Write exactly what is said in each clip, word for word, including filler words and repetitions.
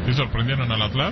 ¿Sí sorprendieron al Atlas?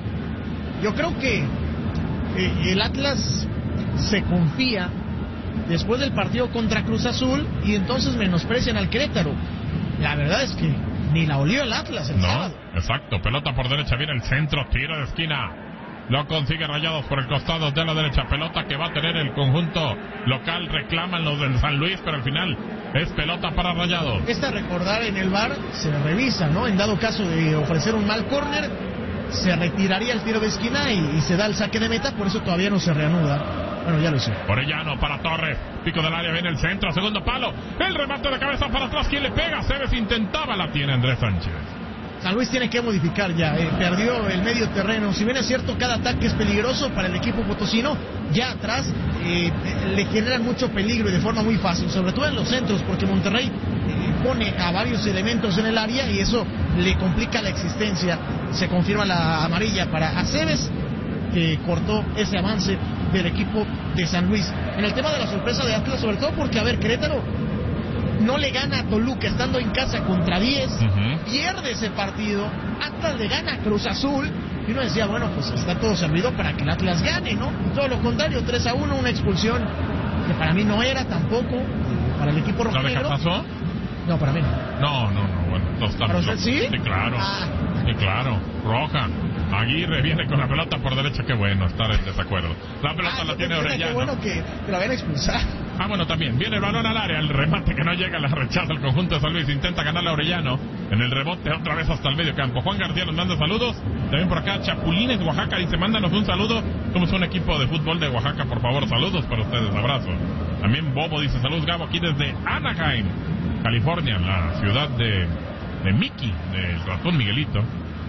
Yo creo que eh, el Atlas se confía después del partido contra Cruz Azul y entonces menosprecian al Querétaro. La verdad es que ni la olió el Atlas el no, sábado. Exacto, pelota por derecha, viene el centro, tiro de esquina. Lo consigue Rayados por el costado de la derecha. Pelota que va a tener el conjunto local. Reclaman los del San Luis, pero al final es pelota para Rayados. Esta recordar en el V A R se revisa, ¿no? En dado caso de ofrecer un mal córner, se retiraría el tiro de esquina y, y se da el saque de meta. Por eso todavía no se reanuda. Bueno, ya lo hice. Orellano para Torres. Pico del área, viene el centro, segundo palo. El remate de cabeza para atrás. ¿Quién le pega? Cebes intentaba, la tiene Andrés Sánchez. San Luis tiene que modificar ya, eh, perdió el medio terreno. Si bien es cierto, cada ataque es peligroso para el equipo potosino, ya atrás eh, le generan mucho peligro y de forma muy fácil, sobre todo en los centros, porque Monterrey eh, pone a varios elementos en el área y eso le complica la existencia. Se confirma la amarilla para Aceves, que cortó ese avance del equipo de San Luis. En el tema de la sorpresa de Atlas, sobre todo porque, a ver, Querétaro no le gana a Toluca estando en casa contra diez, uh-huh. pierde ese partido. Atlas le gana a Cruz Azul y uno decía, bueno, pues está todo servido para que el Atlas gane, ¿no? Y todo lo contrario, tres a uno, una expulsión que para mí no era tampoco para el equipo rojinegro. ¿Sabe qué pasó? No, para mí no. No, no, no, bueno, no está. ¿Para usted sí? Sí, claro, ah. sí, claro, roja. Aguirre viene con la pelota por derecha, qué bueno estar en desacuerdo. La pelota ah, la tiene Orellano. Qué bueno que te la vayan a expulsar. Ah, bueno, también. Viene el balón al área, el remate que no llega, la rechaza el conjunto de San Luis. Intenta ganarle a Orellano. En el rebote otra vez hasta el medio campo. Juan García nos manda saludos. También por acá, Chapulines, Oaxaca, dice, mándanos un saludo. Somos un equipo de fútbol de Oaxaca, por favor, saludos para ustedes, abrazo. También Bobo dice, saludos Gabo, aquí desde Anaheim, California, la ciudad de, de Mickey, del ratón Miguelito.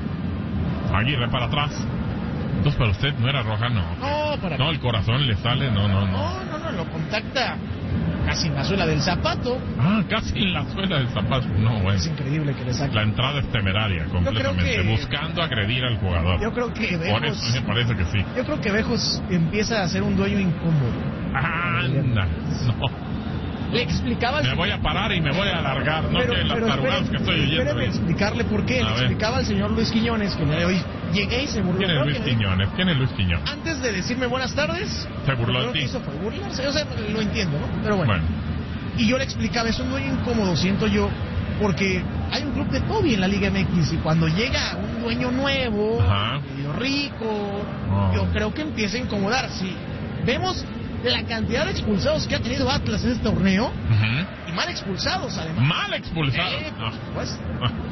Aguirre para atrás. Entonces para usted no era roja, no. No, para No, mí. el corazón le sale, no, no, no. No, no, no, lo contacta casi en la suela del zapato. Ah, casi en la suela del zapato. No, bueno. Es increíble que le saque. La entrada es temeraria, completamente. Que, buscando agredir al jugador. Yo creo que Bejos, por eso me parece que sí. Yo creo que Bejos empieza a ser un dueño incómodo. Anda, no. Le explicaba... Me voy a parar y me voy a alargar, no pero, que las tarugadas que estoy oyendo. Espérame explicarle por qué. A Le ver. explicaba al señor Luis Quiñones que de hoy llegué y se burló. ¿Quién es Luis Quiñones? ¿Quién es Luis Quiñones? Antes de decirme buenas tardes, se burló de ti. Lo que hizo fue burlarse. O sea, lo entiendo, ¿no? Pero bueno. bueno. Y yo le explicaba, es un dueño incómodo, siento yo, porque hay un club de Toby en la Liga M X y cuando llega un dueño nuevo, Ajá. medio rico, oh. yo creo que empieza a incomodar. Si vemos la cantidad de expulsados que ha tenido Atlas en este torneo, uh-huh. y mal expulsados además. Mal expulsados. Eh, no. Pues.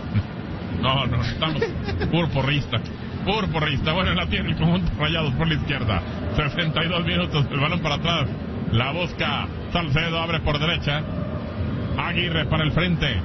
no, no, estamos pur porrista. Pur porrista. Bueno, la tiene el conjunto Rayados por la izquierda. sesenta y dos minutos, el balón para atrás. La busca Salcedo, abre por derecha. Aguirre para el frente.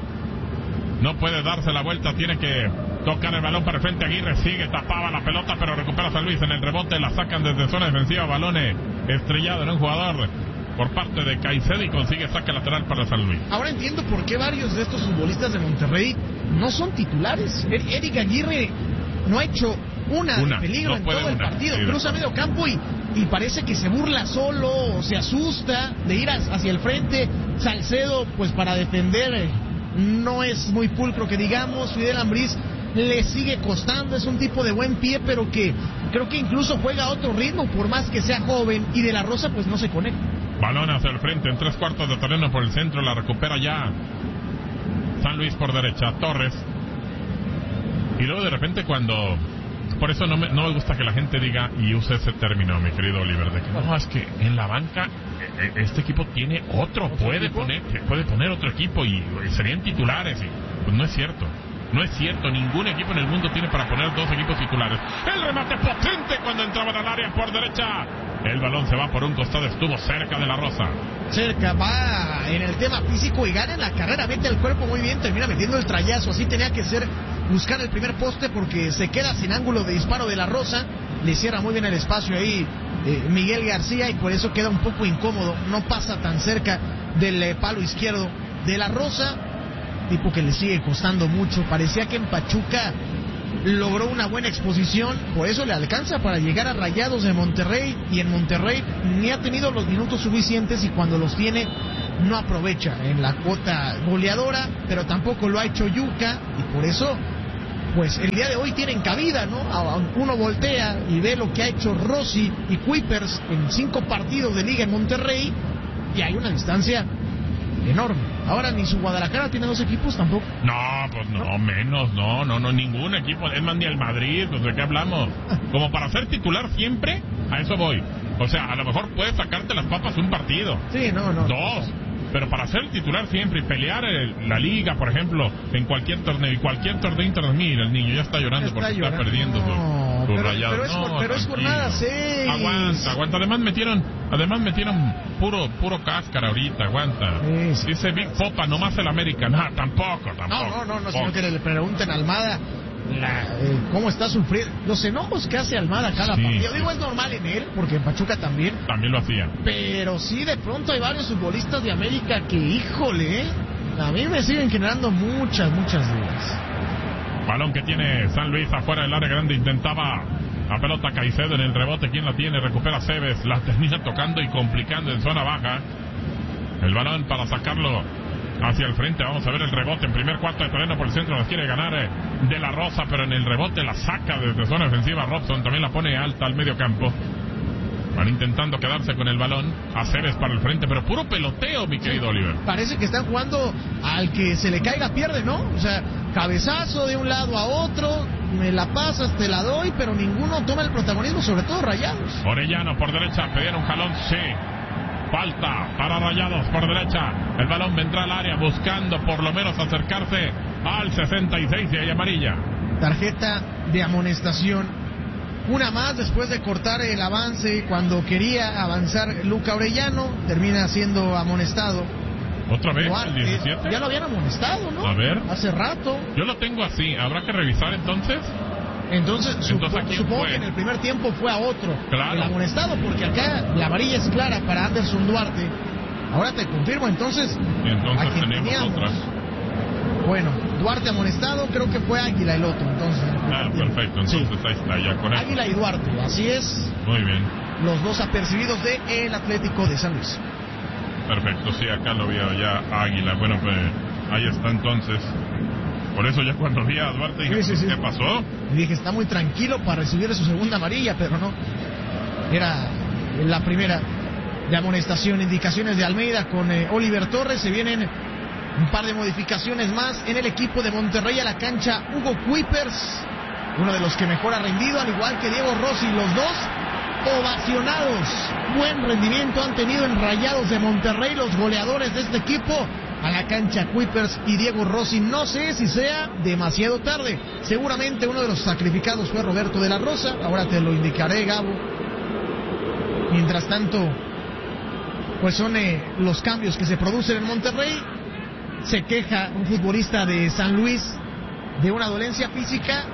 No puede darse la vuelta, tiene que tocar el balón para el frente. Aguirre sigue, tapaba la pelota, pero recupera San Luis en el rebote. La sacan desde zona defensiva. Balón estrellado en un jugador por parte de Caicedo y consigue saque lateral para San Luis. Ahora entiendo por qué varios de estos futbolistas de Monterrey no son titulares. Eric Aguirre no ha hecho una, una de peligro no en todo una, el partido. Sí, cruza medio campo y, y parece que se burla solo, se asusta de ir hacia el frente. Salcedo, pues para defender, no es muy pulcro que digamos. Fidel Ambriz le sigue costando, es un tipo de buen pie, pero que creo que incluso juega a otro ritmo, por más que sea joven. Y De La Rosa pues no se conecta. Balón hacia el frente, en tres cuartos de terreno por el centro, la recupera ya San Luis por derecha, Torres. Y luego de repente cuando... Por eso no me, no me gusta que la gente diga y use ese término, mi querido Oliver, de que no, es que en la banca este equipo tiene otro, ¿Otro puede equipo? poner puede poner otro equipo y, y serían titulares. Y, pues no es cierto. No es cierto, ningún equipo en el mundo tiene para poner dos equipos titulares. El remate potente cuando entraban al área por derecha. El balón se va por un costado, estuvo cerca de La Rosa. Cerca, va en el tema físico y gana en la carrera, mete el cuerpo muy bien, termina metiendo el trayazo. Así tenía que ser, buscar el primer poste porque se queda sin ángulo de disparo de La Rosa. Le cierra muy bien el espacio ahí eh, Miguel García y por eso queda un poco incómodo. No pasa tan cerca del eh, palo izquierdo de La Rosa. Tipo que le sigue costando mucho. Parecía que en Pachuca logró una buena exposición, por eso le alcanza para llegar a Rayados de Monterrey, y en Monterrey ni ha tenido los minutos suficientes y cuando los tiene no aprovecha en la cuota goleadora, pero tampoco lo ha hecho Yuca y por eso pues el día de hoy tienen cabida, ¿no? Uno voltea y ve lo que ha hecho Rossi y Kuipers en cinco partidos de liga en Monterrey y hay una distancia enorme. Ahora ni su Guadalajara tiene dos equipos tampoco. No, pues no, ¿no? menos, no, no, no, ningún equipo. Es más, ni el Madrid, pues de qué hablamos. Como para ser titular siempre, a eso voy. O sea, a lo mejor puedes sacarte las papas un partido. Sí, no, no. Dos. Pero para ser titular siempre y pelear el, la liga, por ejemplo, en cualquier torneo, y cualquier torneo internacional, mira, el niño ya está llorando está porque llorando. está perdiendo no, sus su pero, rayados. Pero es, no, pero es jornada seis. Aguanta, aguanta. Además metieron, además metieron puro puro cáscara ahorita, aguanta. Sí, sí. Dice Big Popa, nomás el América. No, tampoco, tampoco. No, no, no, no, sino que le pregunten a Almada la, eh, cómo está sufriendo. Los enojos que hace Almada cada sí, partido. Sí. Digo, es normal en él, porque en Pachuca también. También lo hacía. Pero sí, de pronto hay varios futbolistas de América que, híjole, ¿eh? A mí me siguen generando muchas, muchas dudas. Balón que tiene San Luis afuera del área grande. Intentaba la pelota Caicedo en el rebote. ¿Quién la tiene? Recupera Cebes. La termina tocando y complicando en zona baja. El balón para sacarlo hacia el frente. Vamos a ver el rebote en primer cuarto de terreno por el centro. Nos quiere ganar eh, De La Rosa, pero en el rebote la saca desde zona ofensiva. Robson también la pone alta al medio campo. Van intentando quedarse con el balón. A Cebes para el frente, pero puro peloteo, mi querido sí, Oliver. Parece que están jugando al que se le caiga pierde, ¿no? O sea, cabezazo de un lado a otro, me la pasas, te la doy, pero ninguno toma el protagonismo, sobre todo Rayados. Orellano por derecha, pedían un jalón, sí. Falta para Rayados por derecha. El balón vendrá al área buscando por lo menos acercarse al sesenta y seis y hay amarilla. Tarjeta de amonestación. Una más después de cortar el avance cuando quería avanzar Luca Orellano. Termina siendo amonestado. ¿Otra vez? ¿El diecisiete? Ya lo habían amonestado, ¿no? A ver. Hace rato. Yo lo tengo así. ¿Habrá que revisar entonces? Entonces, Entonces supo, supongo fue? que en el primer tiempo fue a otro. Claro. El amonestado, porque acá la amarilla es clara para Anderson Duarte. Ahora te confirmo, entonces. Y entonces tenemos teníamos. otra. Bueno, Duarte amonestado, creo que fue Águila el otro, entonces. Ah, perfecto, entonces sí. ahí está, ya con Águila esto. y Duarte, así es. Muy bien. Los dos apercibidos de el Atlético de San Luis. Perfecto, sí, acá lo veo ya Águila. Bueno, pues ahí está entonces. Por eso ya cuando vi a Duarte dije, sí, sí, sí. ¿qué pasó? Y dije, está muy tranquilo para recibir su segunda amarilla, pero no. Era la primera de amonestación. Indicaciones de Almeida con eh, Oliver Torres. Se vienen un par de modificaciones más en el equipo de Monterrey. A la cancha Hugo Kuipers, uno de los que mejor ha rendido, al igual que Diego Rossi. Los dos ovacionados. Buen rendimiento han tenido en Rayados de Monterrey los goleadores de este equipo. A la cancha Kuipers y Diego Rossi. No sé si sea demasiado tarde. Seguramente uno de los sacrificados fue Roberto de la Rosa. Ahora te lo indicaré, Gabo. Mientras tanto, pues son eh, los cambios que se producen en Monterrey. Se queja un futbolista de San Luis de una dolencia física.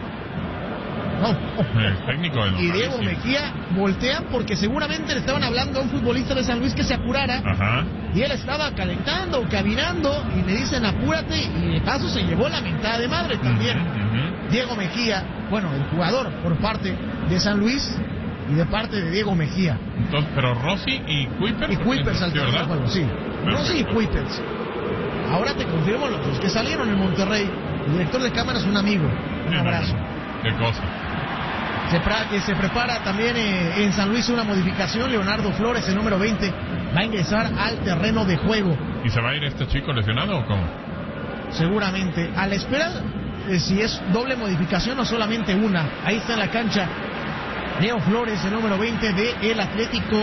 No. El técnico de y Diego Mejía voltean porque seguramente le estaban hablando a un futbolista de San Luis que se apurara. Ajá. Y él estaba calentando, caminando, y le dicen apúrate, y de paso se llevó la mentada de madre también. Uh-huh, uh-huh. Diego Mejía, bueno, el jugador por parte de San Luis y de parte de Diego Mejía. Entonces, pero Rossi y Kuipers. Y Kuipers al tercer juego, sí. Perfecto. Rossi y Kuipers. Ahora te confirmo los dos que salieron en Monterrey. El director de cámaras, un amigo. Un abrazo. Qué cosa. Se, pra, que se prepara también eh, en San Luis una modificación. Leonardo Flores, el número veinte, va a ingresar al terreno de juego. ¿Y se va a ir este chico lesionado o cómo? Seguramente. A la espera eh, si es doble modificación o solamente una. Ahí está en la cancha Leo Flores, el número veinte de el Atlético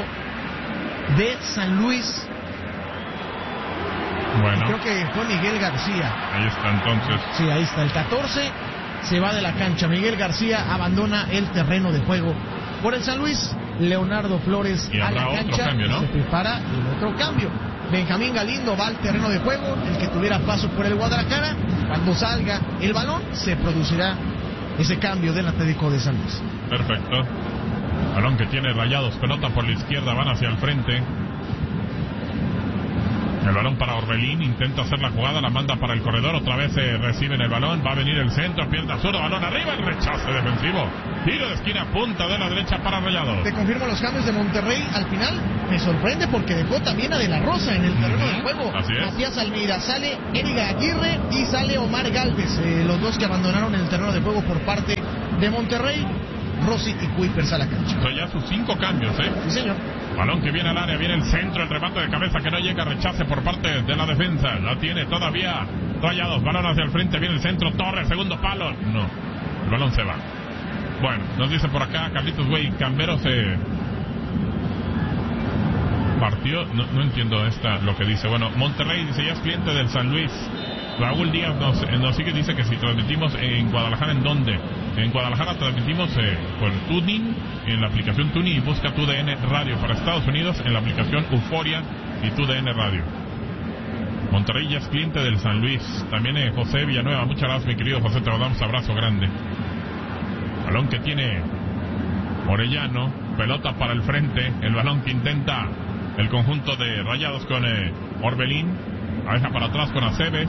de San Luis. Bueno. Y creo que fue Miguel García. Ahí está entonces. Sí, ahí está. El catorce se va de la cancha. Miguel García abandona el terreno de juego por el San Luis. Leonardo Flores y a la otro cancha. Cambio, ¿no? Se prepara el otro cambio. Benjamín Galindo va al terreno de juego. El que tuviera paso por el Guadalajara. Cuando salga el balón, se producirá ese cambio del Atlético de San Luis. Perfecto. Balón que tiene Rayados. Pelota por la izquierda. Van hacia el frente. El balón para Orbelín, intenta hacer la jugada, la manda para el corredor, otra vez se recibe en el balón, va a venir el centro, pierda zurdo, balón arriba, el rechace defensivo, tiro de esquina, punta de la derecha para Rayados. Te confirmo los cambios de Monterrey al final, me sorprende porque dejó también a De La Rosa en el terreno de juego. Así es. Matías Almeida, sale Ériga Aguirre y sale Omar Gálvez, eh, los dos que abandonaron el terreno de juego por parte de Monterrey. Rossi y Kuipers a la cancha. Son ya sus cinco cambios, ¿eh? Sí, señor. Balón que viene al área, viene el centro, el remate de cabeza que no llega, rechace por parte de la defensa. La tiene todavía Rayados, balón hacia el frente, viene el centro, Torres, segundo palo. No, el balón se va. Bueno, nos dice por acá Carlitos, güey, Cambero se partió. No, no entiendo esta lo que dice. Bueno, Monterrey dice, ya es cliente del San Luis. Raúl Díaz nos, nos sigue, dice que si transmitimos en Guadalajara, ¿en dónde? En Guadalajara transmitimos eh, por Tuning, en la aplicación Tuning, y busca Tu D N Radio. Para Estados Unidos, en la aplicación Euforia y Tu D N Radio. Monterrey ya es cliente del San Luis. También eh, José Villanueva, muchas gracias, mi querido José, te damos abrazo grande. Balón que tiene Orellano, pelota para el frente, el balón que intenta el conjunto de Rayados con eh, Orbelín, la deja para atrás con Aceves.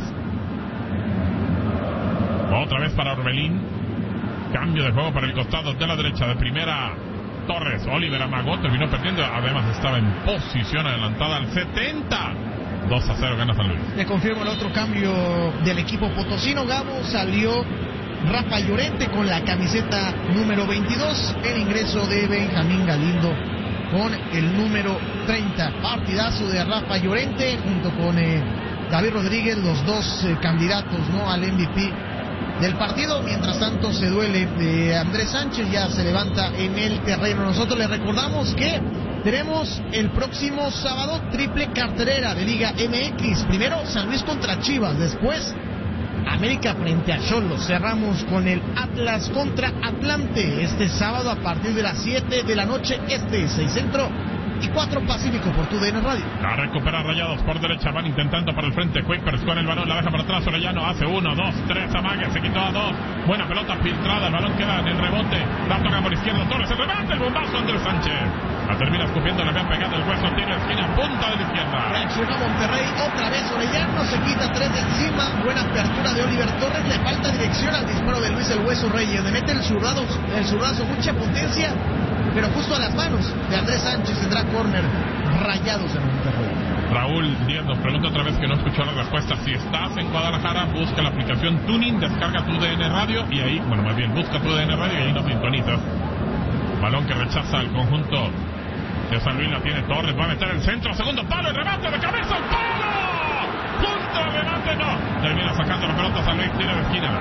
Otra vez para Orbelín. Cambio de juego para el costado de la derecha. De primera Torres. Oliver amagó, terminó perdiendo. Además estaba en posición adelantada al setenta. dos a cero gana San Luis. Le confirmo el otro cambio del equipo potosino. Gabo, salió Rafa Llorente con la camiseta número veintidós. El ingreso de Benjamín Galindo con el número treinta. Partidazo de Rafa Llorente junto con eh, David Rodríguez, los dos eh, candidatos, ¿no?, al M V P del partido. Mientras tanto se duele de Andrés Sánchez, ya se levanta en el terreno. Nosotros les recordamos que tenemos el próximo sábado triple cartelera de Liga M X. Primero San Luis contra Chivas, después América frente a Xolos. Cerramos con el Atlas contra Atlante este sábado a partir de las siete de la noche este, seis Centro y cuatro Pacífico por Tu D N Radio. La recupera Rayados por derecha, van intentando para el frente. Kuipers con el balón, la deja para atrás. Orellano hace uno, dos, tres, amague, se quitó a dos. Buena pelota filtrada, el balón queda en el rebote. La toca por izquierda, Torres, el remate, el bombazo Andrés Sánchez. La termina escupiendo, le habían pegado el hueso, tiene la esquina, punta de la izquierda. Reaccionó Monterrey, otra vez Orellano, se quita tres de encima. Buena apertura de Oliver Torres, le falta dirección al disparo de Luis el Hueso Reyes. Le mete el zurrado, el zurrazo, mucha potencia, pero justo a las manos de Andrés Sánchez. Tendrá córner. Rayados en Monterrey. Raúl Díaz nos pregunta otra vez, que no escuchó la respuesta. Si estás en Guadalajara, busca la aplicación Tuning, descarga Tu D N Radio y ahí, bueno, más bien busca Tu D N Radio y ahí nos sintonizas. Balón que rechaza el conjunto de San Luis, la tiene Torres, va a meter el centro, segundo palo, el remate de cabeza, el palo, punto, el remate, no, termina sacando la pelota San Luis, tira de esquina.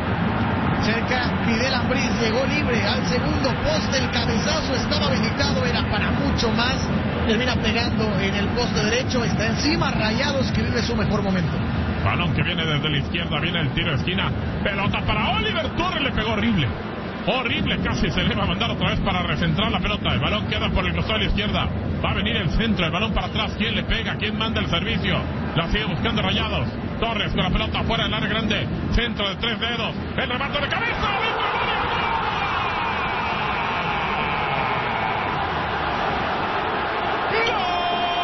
Cerca Fidel Ambriz, llegó libre al segundo poste, el cabezazo estaba habilitado, era para mucho más, termina pegando en el poste derecho, está encima Rayados, que vive su mejor momento. Balón que viene desde la izquierda, viene el tiro de esquina, pelota para Oliver Torres, le pegó horrible, horrible, casi se le va a mandar otra vez para recentrar la pelota, el balón queda por el costado de la izquierda, va a venir el centro, el balón para atrás, ¿quién le pega? ¿Quién manda el servicio? La sigue buscando Rayados. Torres con la pelota afuera del área grande, centro de tres dedos, el remate de cabeza,